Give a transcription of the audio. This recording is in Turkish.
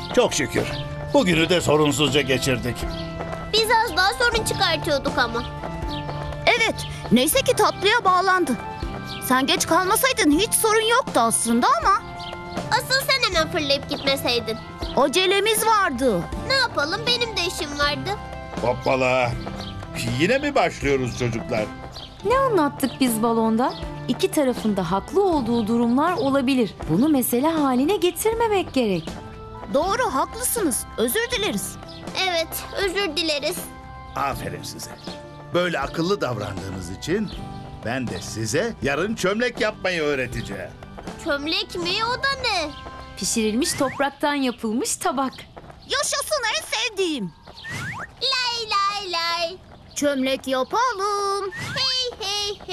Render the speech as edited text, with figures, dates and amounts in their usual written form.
Çok şükür. Bugünü de sorunsuzca geçirdik. Biz az daha sorun çıkartıyorduk ama. Evet, neyse ki tatlıya bağlandı. Sen geç kalmasaydın hiç sorun yoktu aslında ama Asıl sen hemen fırlayıp gitmeseydin. acelemiz vardı. Ne yapalım, benim de işim vardı. Hoppala. Yine mi başlıyoruz çocuklar? Ne anlattık biz balonda? İki tarafında haklı olduğu durumlar olabilir. Bunu mesele haline getirmemek gerek. Doğru, haklısınız. Özür dileriz. Evet, özür dileriz. Aferin size. Böyle akıllı davrandığınız için ben de size yarın çömlek yapmayı öğreteceğim. Çömlek mi, o da ne? Pişirilmiş topraktan yapılmış tabak. Yaşasın, en sevdiğim. Lay lay lay. Çömlek yapalım. Hey hey